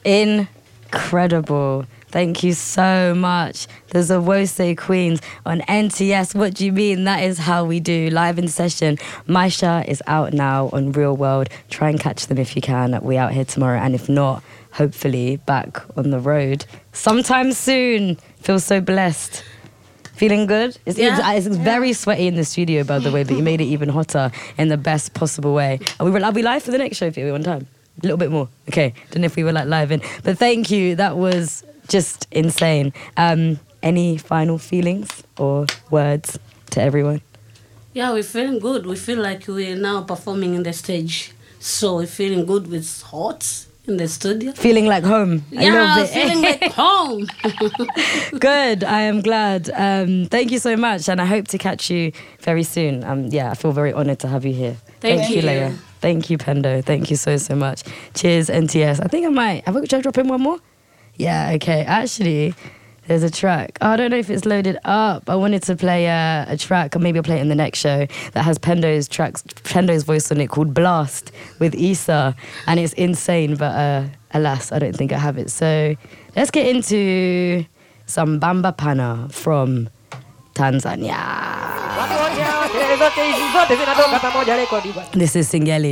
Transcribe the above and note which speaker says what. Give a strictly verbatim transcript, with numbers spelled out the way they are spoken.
Speaker 1: Incredible. Thank you so much. The Zawose Queens on N T S. What do you mean? That is how we do. Live in session. Maisha is out now on Real World. Try and catch them if you can. We out here tomorrow. And if not, hopefully back on the road sometime soon. Feel so blessed. Feeling good? It's,
Speaker 2: Yeah.
Speaker 1: it's, it's very sweaty in the studio, by the way, but you made it even hotter in the best possible way. Are we, are we live for the next show for you one time? A little bit more. Okay. Don't know if we were like live in. But thank you. That was just insane. Um, any final feelings or words to everyone?
Speaker 2: Yeah, we're feeling good. We feel like we're now performing in the stage. So we're feeling good with hot in the studio.
Speaker 1: Feeling like home. A
Speaker 2: Yeah,
Speaker 1: little bit.
Speaker 2: feeling like home.
Speaker 1: Good. I am glad. Um, thank you so much. And I hope to catch you very soon. Um, yeah, I feel very honoured to have you here.
Speaker 2: Thank
Speaker 1: Thank
Speaker 2: you.
Speaker 1: you, Leia. Thank you, Pendo. Thank you so, so much. Cheers, N T S. I think I might. Have I got to drop in one more? Yeah, okay. Actually, there's a track. Oh, I don't know if it's loaded up. I wanted to play a, a track, or maybe I'll play it in the next show, that has Pendo's tracks, Pendo's voice on it, called Blast with Issa. And it's insane, but uh, alas, I don't think I have it. So let's get into some Bamba Pana from Tanzania. This is Singeli.